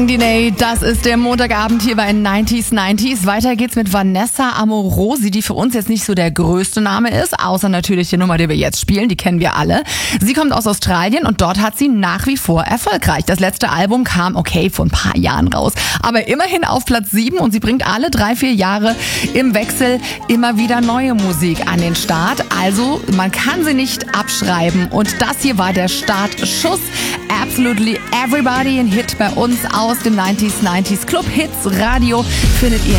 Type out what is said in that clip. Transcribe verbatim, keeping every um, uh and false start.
Diney, das ist der Montagabend hier bei neunzig neunzig. Weiter geht's mit Vanessa Amorosi, die für uns jetzt nicht so der größte Name ist, außer natürlich die Nummer, die wir jetzt spielen, die kennen wir alle. Sie kommt aus Australien und dort hat sie nach wie vor erfolgreich. Das letzte Album kam, okay, vor ein paar Jahren raus, aber immerhin auf Platz sieben und sie bringt alle drei, vier Jahre im Wechsel immer wieder neue Musik an den Start. Also man kann sie nicht abschreiben und das hier war der Startschuss. Absolutely Everybody, ein Hit bei uns aus dem neunzig neunzig Club Hits Radio, findet ihr